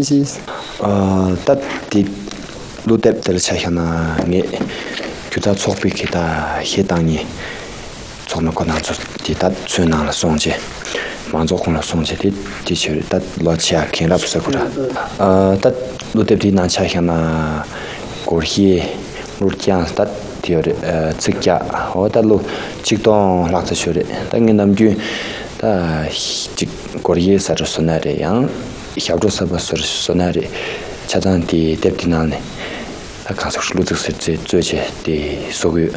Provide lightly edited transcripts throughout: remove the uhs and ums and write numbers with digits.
是。但的路得的车厢呢，你就在错别给他黑当你，从那个那做的他最难了送去，忙着空了送去的确他老车看了不是过来，但路得的那车厢呢，过去路江他。这家我大陆激动拉着去的，但你们就他这国内是说那的样，小周是不说那的，家长的对不那呢，他刚说路这是最些的所有。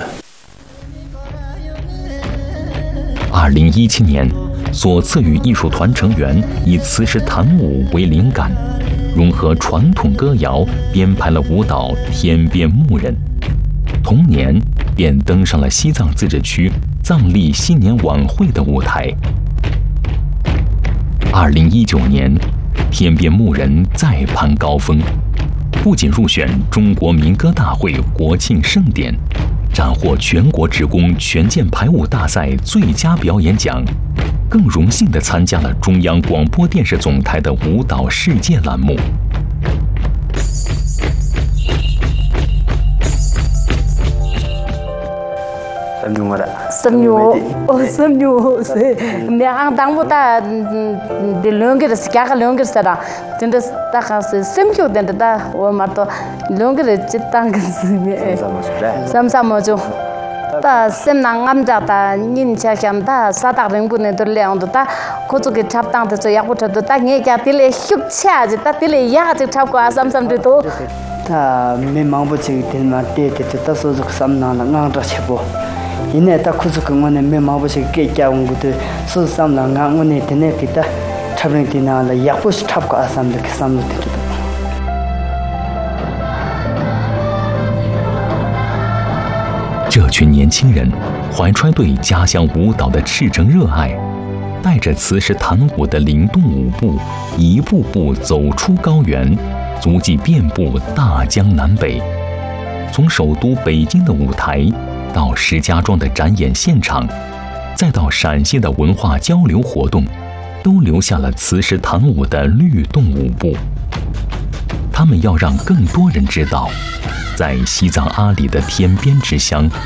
2017年，所赐予艺术团成员以磁石弹舞为灵感，融合传统歌谣，编排了舞蹈《天边牧人》。同年，便登上了西藏自治区藏历新年晚会的舞台。2019年，天边牧人再攀高峰，不仅入选中国民歌大会国庆盛典，斩获全国职工全健排舞大赛最佳表演奖，更荣幸地参加了中央广播电视总台的舞蹈世界栏目。 Semnyu me ang dang buta de longer ska longer sada tende ta khas semkyo tende ta o marto longer chitang sam mojo ta semnang am ja ta nin cha kyam ta sa ta ring bu ne de leang ta ko zu ge chap tang de ya ko ta nge kya tile hyuk cha ji ta tile ya ji chap ko sam de to ta me mang bu chi tin ma te ta so zu sam na la ngang ra che bo 이내 딱 구속공원에 매마버시 깨자온 것도 수삼랑 강원에 되네 기타 차병티나라 약보시 탑고 아삼들 삼들 这群年轻人怀揣对家乡舞蹈的赤诚热爱，带着磁石弹舞的灵动舞步，一步步走出高原，足迹遍布大江南北。从首都北京的舞台，到石家庄的展演现场，再到陕西的文化交流活动，都留下了磁石弹舞的律动舞步。他们要让更多人知道，在西藏阿里的天边之乡